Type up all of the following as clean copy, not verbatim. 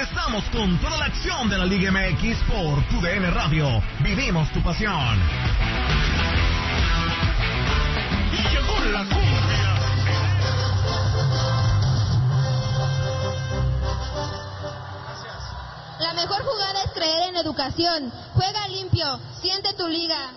Regresamos con toda la acción de la Liga MX por TUDN Radio. Vivimos tu pasión. Y llegó la cumbia. La mejor jugada es creer en educación. Juega limpio, siente tu liga.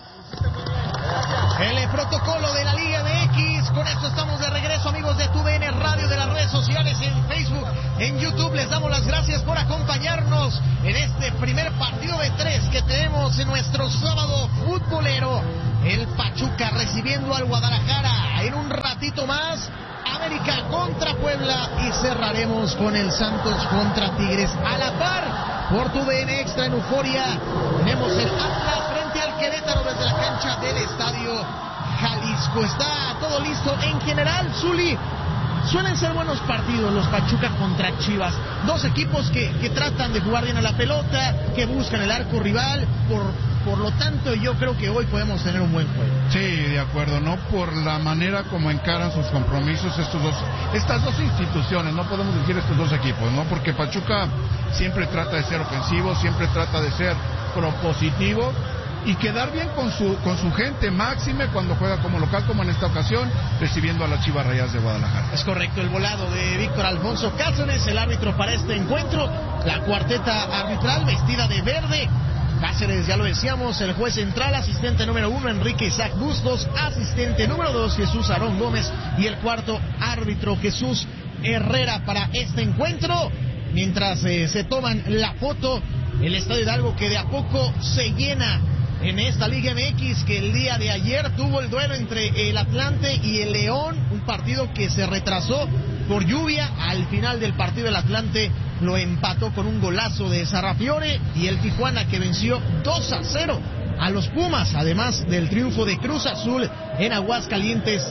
El protocolo de la Liga MX. Con esto estamos de regreso, amigos de TUDN Radio, de las redes sociales, en Facebook, en YouTube. Les damos las gracias por acompañarnos en este primer partido de 3 que tenemos en nuestro sábado futbolero. El Pachuca recibiendo al Guadalajara. En un ratito más, América contra Puebla, y cerraremos con el Santos contra Tigres. A la par, por TUDN Extra en Euforia, tenemos el Atlas frente al Querétaro desde la cancha del Estadio Jalisco. Está todo listo en general, Zuli. Suelen ser buenos partidos los Pachuca contra Chivas. Dos equipos que tratan de jugar bien a la pelota, que buscan el arco rival. Por lo tanto, yo creo que hoy podemos tener un buen juego. Sí, de acuerdo, ¿no? Por la manera como encaran sus compromisos estas dos instituciones, no podemos decir estos dos equipos, ¿no? Porque Pachuca siempre trata de ser ofensivo, siempre trata de ser propositivo y quedar bien con su gente, máxime cuando juega como local, como en esta ocasión, recibiendo a las Chivas Rayadas de Guadalajara. Es correcto, el volado de Víctor Alfonso Cáceres, el árbitro para este encuentro, la cuarteta arbitral vestida de verde. Cáceres, ya lo decíamos, el juez central, asistente número 1, Enrique Isaac Bustos, asistente número 2, Jesús Aarón Gómez, y el cuarto árbitro, Jesús Herrera, para este encuentro. Mientras se toman la foto, el Estadio Hidalgo, que de a poco se llena en esta Liga MX, que el día de ayer tuvo el duelo entre el Atlante y el León, un partido que se retrasó por lluvia. Al final del partido, el Atlante lo empató con un golazo de Sarrafiore, y el Tijuana, que venció 2-0 a los Pumas, además del triunfo de Cruz Azul en Aguascalientes,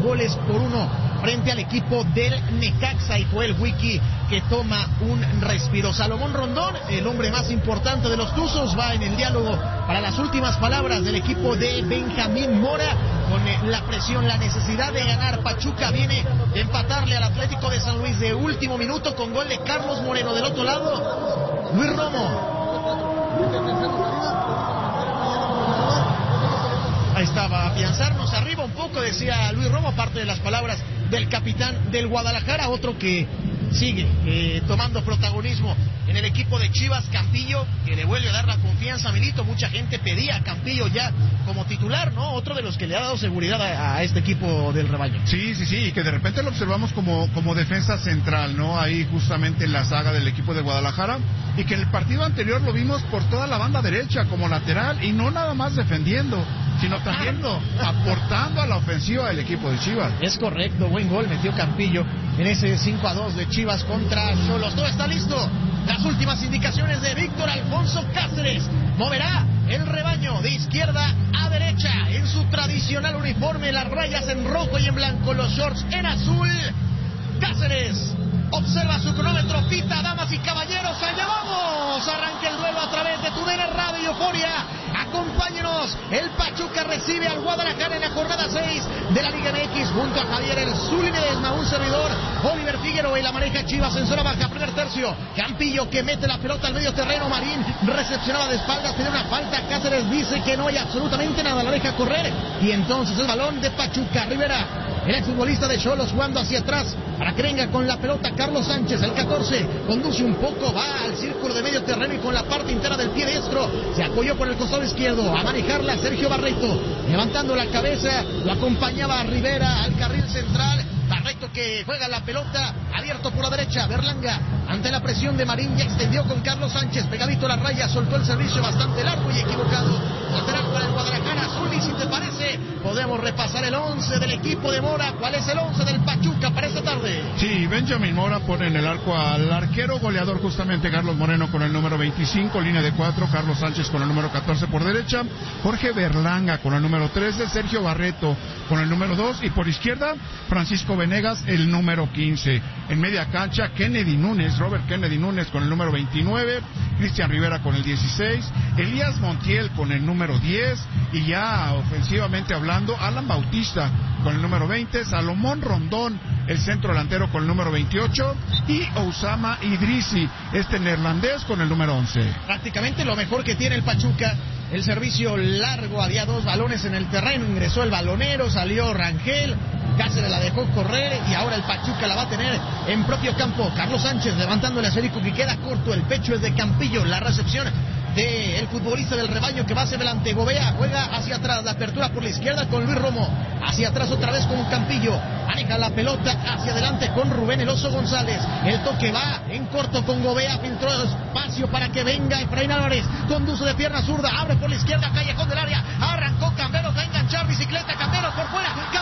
3-1 frente al equipo del Necaxa. Y fue el Wiki que toma un respiro. Salomón Rondón, el hombre más importante de los Tuzos, va en el diálogo para las últimas palabras del equipo de Benjamín Mora, con la presión, la necesidad de ganar. Pachuca viene de empatarle al Atlético de San Luis de último minuto con gol de Carlos Moreno. Del otro lado, Luis Romo. Ahí estaba, afianzarnos arriba un poco, decía Luis Romo, aparte de las palabras del capitán del Guadalajara. Otro que sigue tomando protagonismo en el equipo de Chivas, Campillo, que le vuelve a dar la confianza a Milito. Mucha gente pedía a Campillo ya como titular, ¿no? Otro de los que le ha dado seguridad a este equipo del rebaño. Sí, y que de repente lo observamos como defensa central, ¿no? Ahí justamente en la saga del equipo de Guadalajara, y que en el partido anterior lo vimos por toda la banda derecha como lateral, y no nada más defendiendo, sino también aportando a la ofensiva del equipo de Chivas. Es correcto, buen gol metió Campillo en ese 5-2 de Chivas contra Xolos. Todo está listo. Las últimas indicaciones de Víctor Alfonso Cáceres. Moverá el rebaño de izquierda a derecha en su tradicional uniforme, las rayas en rojo y en blanco, los shorts en azul. Cáceres observa su cronómetro, pita, damas y caballeros, allá vamos. Arranca el duelo a través de TUDN Radio y Euforia. Acompáñenos, el Pachuca recibe al Guadalajara en la jornada 6 de la Liga MX, junto a Javier El Zuli Ledesma, un servidor, Oliver Figueroa, y la maneja Chivas en zona baja, primer tercio. Campillo, que mete la pelota al medio terreno, Marín recepcionaba de espaldas, tiene una falta, Cáceres dice que no hay absolutamente nada, la deja correr, y entonces el balón de Pachuca. Rivera, el exfutbolista de Xolos, jugando hacia atrás para que venga con la pelota Carlos Sánchez, el 14, conduce un poco, va al círculo de medio terreno y con la parte interna del pie diestro se apoyó por el costado izquierdo, a manejarla Sergio Barreto, levantando la cabeza, lo acompañaba a Rivera al carril central. Barreto, que juega la pelota, abierto por la derecha. Berlanga, ante la presión de Marín, ya extendió con Carlos Sánchez, pegadito a la raya, soltó el servicio bastante largo y equivocado. Lateral para el Guadalajara. Zuli, si te parece, podemos repasar el 11 del equipo de Mora. ¿Cuál es el 11 del Pachuca para esta tarde? Sí, Benjamín Mora pone en el arco al arquero goleador, justamente Carlos Moreno con el número 25, línea de 4, Carlos Sánchez con el número 14 por derecha, Jorge Berlanga con el número 13, Sergio Barreto con el número 2, y por izquierda Francisco Venegas, el número 15. En media cancha, Robert Kennedy Núñez con el número 29, Cristian Rivera con el 16, Elías Montiel con el número 10, y ya ofensivamente hablando, Alan Bautista con el número 20, Salomón Rondón, el centro delantero con el número 28, y Osama Idrisi, este neerlandés con el número 11. Prácticamente lo mejor que tiene el Pachuca, el servicio largo, había 2 balones en el terreno, ingresó el balonero, salió Rangel, Cáceres la dejó correr y ahora el Pachuca la va a tener en propio campo. Carlos Sánchez levantándole a Federico que queda corto, el pecho es de Campillo, la recepción del futbolista del rebaño que va hacia adelante. Gobea juega hacia atrás, la apertura por la izquierda con Luis Romo, hacia atrás otra vez con Campillo, maneja la pelota hacia adelante con Rubén El Oso González, el toque va en corto con Gobea, filtró espacio para que venga Efraín Álvarez, conduce de pierna zurda, abre por la izquierda, callejón del área, arrancó Camberos, va a enganchar bicicleta, Camberos por fuera,